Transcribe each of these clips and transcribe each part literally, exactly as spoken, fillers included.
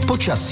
Počasí.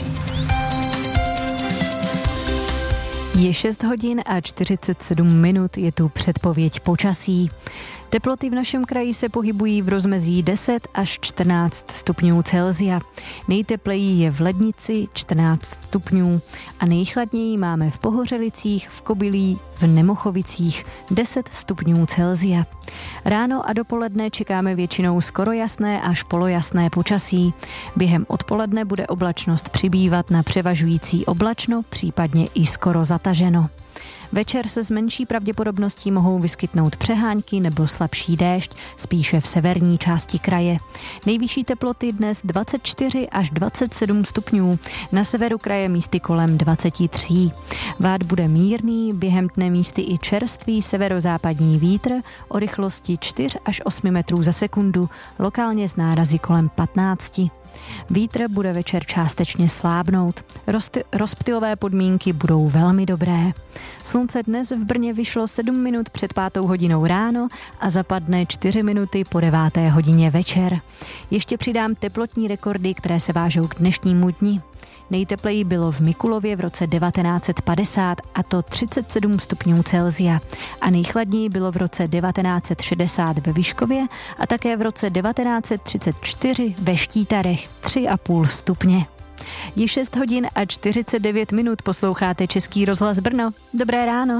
Je šest hodin a čtyřicet sedm minut, je tu předpověď počasí. Teploty v našem kraji se pohybují v rozmezí deset až čtrnáct stupňů Celsia. Nejtepleji je v Lednici čtrnáct stupňů a nejchladněji máme v Pohořelicích, v Kobylí, v Nemochovicích deset stupňů Celsia. Ráno a dopoledne čekáme většinou skoro jasné až polojasné počasí. Během odpoledne bude oblačnost přibývat na převažující oblačno, případně i skoro zataženo. Večer se s menší pravděpodobností mohou vyskytnout přehánky nebo slabší déšť, spíše v severní části kraje. Nejvyšší teploty dnes dvacet čtyři až dvacet sedm stupňů, na severu kraje místy kolem dvacet tři. Vád bude mírný, během dne místy i čerstvý severozápadní vítr o rychlosti čtyři až osm metrů za sekundu, lokálně s nárazy kolem patnáct. Vítr bude večer částečně slábnout. Roz, rozptylové podmínky budou velmi dobré. Slunce dnes v Brně vyšlo sedm minut před pátou hodinou ráno a zapadne čtyři minuty po deváté hodině večer. Ještě přidám teplotní rekordy, které se vážou k dnešnímu dni. Nejtepleji bylo v Mikulově v roce devatenáct set padesát, a to třicet sedm stupňů Celsia. A nejchladněji bylo v roce devatenáct set šedesát ve Vyškově a také v roce devatenáct set třicet čtyři ve Štítarech tři a půl stupně. Je šest hodin a čtyřicet devět minut, posloucháte Český rozhlas Brno. Dobré ráno.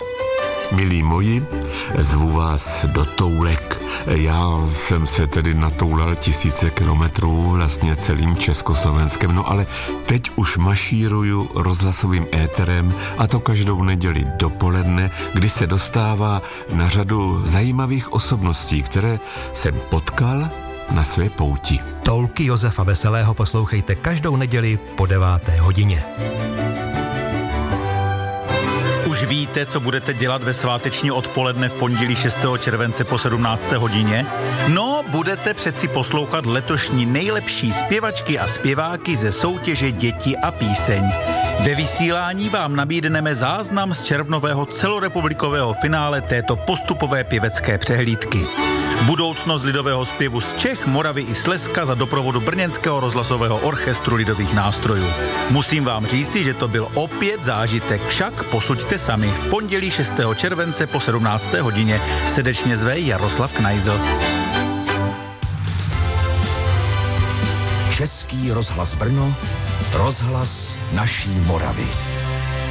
Milí moji, zvu vás do Toulek. Já jsem se tedy natoulal tisíce kilometrů vlastně celým Československem, no ale teď už mašíruju rozhlasovým éterem, a to každou neděli dopoledne, kdy se dostává na řadu zajímavých osobností, které jsem potkal na své pouti. Toulky Josefa Veselého poslouchejte každou neděli po deváté hodině. Už víte, co budete dělat ve sváteční odpoledne v pondělí šestého července po sedmnácté hodině? No, budete přeci poslouchat letošní nejlepší zpěvačky a zpěváky ze soutěže Děti a píseň. Ve vysílání vám nabídneme záznam z červnového celorepublikového finále této postupové pěvecké přehlídky. Budoucnost lidového zpěvu z Čech, Moravy i Slezska za doprovodu brněnského rozhlasového orchestru lidových nástrojů. Musím vám říci, že to byl opět zážitek, však posuďte sami. V pondělí šestého července po sedmnácté hodině srdečně zve Jaroslav Knajzl. Český rozhlas Brno, rozhlas naší Moravy.